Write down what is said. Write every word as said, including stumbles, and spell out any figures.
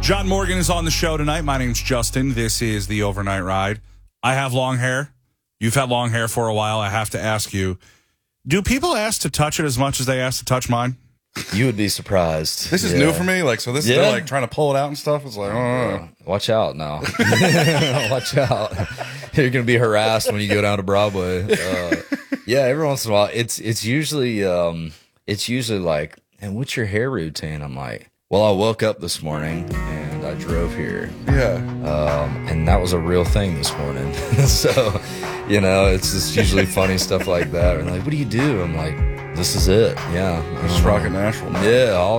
John Morgan is on the show tonight. My name's Justin. This is the Overnight Ride. I have long hair. You've had long hair for a while. I have to ask you, do people ask to touch it as much as they ask to touch mine? You would be surprised. This is yeah. new for me. Like, so this yeah. is they're like trying to pull it out and stuff. It's like, oh, uh, watch out now. Watch out. You're going to be harassed when you go down to Broadway. Uh, yeah, every once in a while, it's it's usually um, it's usually like, and what's your hair routine? I'm like, well, I woke up this morning and I drove here. yeah. Um, and that was a real thing this morning. So, you know, it's just usually funny stuff like that. And like, what do you do? I'm like, this is it. Yeah. Just rock it natural. Yeah. I'll